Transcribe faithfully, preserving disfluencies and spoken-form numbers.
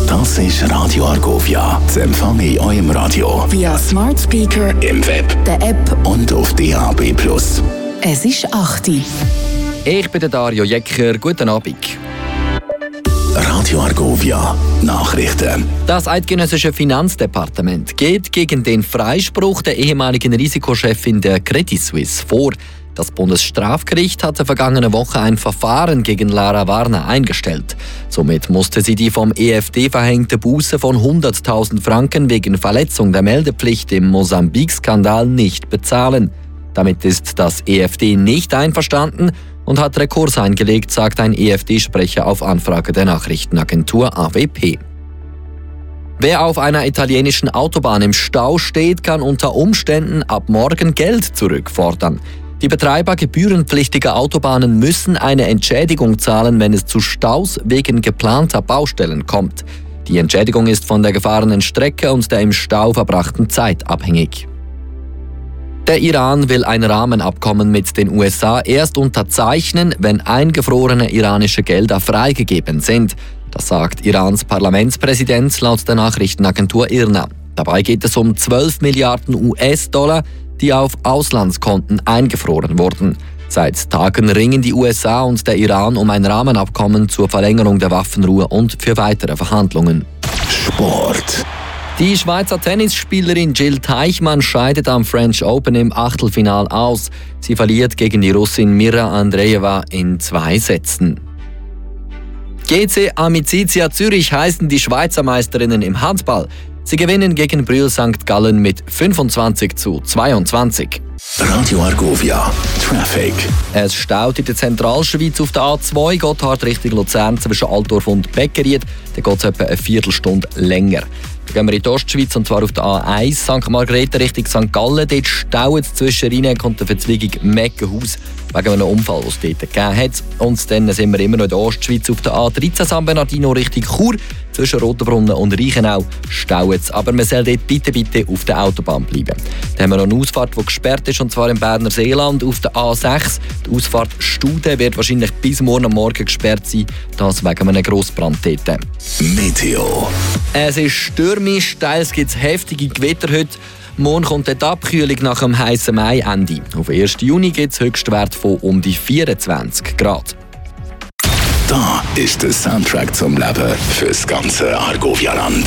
Das ist Radio Argovia. Das empfange ich auch im Radio. Via Smart Speaker, im Web, der App und auf D A B plus. Es ist acht Uhr. Ich bin der Dario Jecker. Guten Abend. Radio Argovia. Nachrichten. Das eidgenössische Finanzdepartement geht gegen den Freispruch der ehemaligen Risikochefin der Credit Suisse vor. Das Bundesstrafgericht hatte vergangene Woche ein Verfahren gegen Lara Warner eingestellt. Somit musste sie die vom E F D verhängte Buße von hunderttausend Franken wegen Verletzung der Meldepflicht im Mosambik-Skandal nicht bezahlen. Damit ist das E F D nicht einverstanden und hat Rekurs eingelegt, sagt ein E F D-Sprecher auf Anfrage der Nachrichtenagentur A W P. Wer auf einer italienischen Autobahn im Stau steht, kann unter Umständen ab morgen Geld zurückfordern. Die Betreiber gebührenpflichtiger Autobahnen müssen eine Entschädigung zahlen, wenn es zu Staus wegen geplanter Baustellen kommt. Die Entschädigung ist von der gefahrenen Strecke und der im Stau verbrachten Zeit abhängig. Der Iran will ein Rahmenabkommen mit den U S A erst unterzeichnen, wenn eingefrorene iranische Gelder freigegeben sind. Das sagt Irans Parlamentspräsident laut der Nachrichtenagentur I R N A. Dabei geht es um zwölf Milliarden U S-Dollar, die auf Auslandskonten eingefroren wurden. Seit Tagen ringen die U S A und der Iran um ein Rahmenabkommen zur Verlängerung der Waffenruhe und für weitere Verhandlungen. Sport. Die Schweizer Tennisspielerin Jill Teichmann scheidet am French Open im Achtelfinal aus. Sie verliert gegen die Russin Mira Andreeva in zwei Sätzen. G C Amicizia Zürich heißen die Schweizer Meisterinnen im Handball. Sie gewinnen gegen Brühl Sankt Gallen mit fünfundzwanzig zu zweiundzwanzig. Radio Argovia. Traffic. Es staut in der Zentralschweiz auf der A zwei, Gotthard Richtung Luzern zwischen Altdorf und Beckeried. Da geht es etwa eine Viertelstunde länger. Dann gehen wir in die Ostschweiz, und zwar auf der A eins, Sankt Margrethe Richtung Sankt Gallen. Dort staut es zwischen Rheineck und der Verzweigung Meckenhaus wegen einem Unfall, den es dort gegeben hat. Und dann sind wir immer noch in der Ostschweiz auf der A dreizehn San Bernardino Richtung Chur. Zwischen Rotenbrunnen und Reichenau staut es. Aber man soll dort bitte, bitte auf der Autobahn bleiben. Dann haben wir noch eine Ausfahrt, die gesperrt ist, und zwar im Berner Seeland auf der A sechs. Die Ausfahrt Studen wird wahrscheinlich bis morgen am Morgen gesperrt sein. Das wegen einem Grossbrand dort. Meteo. Es ist stürmisch, teils gibt es heftige Gewitter heute. Morgen kommt die Abkühlung nach dem heißen Mai-Ende. Auf den ersten Juni gibt es Höchstwert von um die vierundzwanzig Grad. Da ist der Soundtrack zum Leben fürs ganze Argovia-Land.